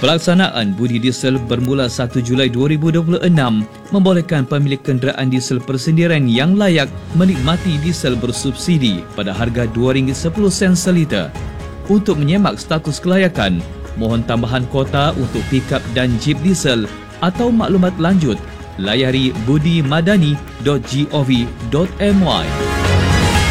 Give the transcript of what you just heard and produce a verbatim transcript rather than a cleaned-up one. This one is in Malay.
Pelaksanaan budi diesel bermula satu Julai dua ribu dua puluh enam membolehkan pemilik kenderaan diesel persendirian yang layak menikmati diesel bersubsidi pada harga dua ringgit sepuluh sen seliter. Untuk menyemak status kelayakan, mohon tambahan kota untuk pikap dan jeep diesel atau maklumat lanjut, layari budi madani dot gov dot my.